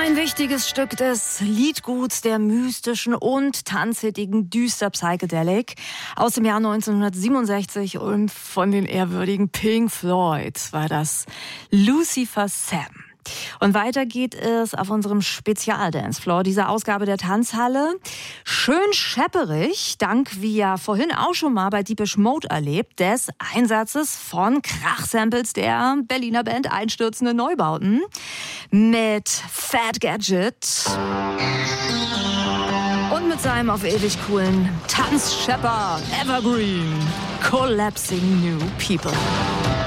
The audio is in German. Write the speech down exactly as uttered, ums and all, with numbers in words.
Ein wichtiges Stück des Liedguts der mystischen und tanzhittigen Düster Psychedelic aus dem Jahr neunzehnhundertsiebenundsechzig und von den ehrwürdigen Pink Floyd war das Lucifer Sam. Und weiter geht es auf unserem Spezial-Dancefloor, dieser Ausgabe der Tanzhalle. Schön schepperig, dank, wie ja vorhin auch schon mal bei Deepish Mode erlebt, des Einsatzes von Krachsamples der Berliner Band Einstürzende Neubauten mit Fat Gadget und mit seinem auf ewig coolen Tanzschepper Evergreen Collapsing New People.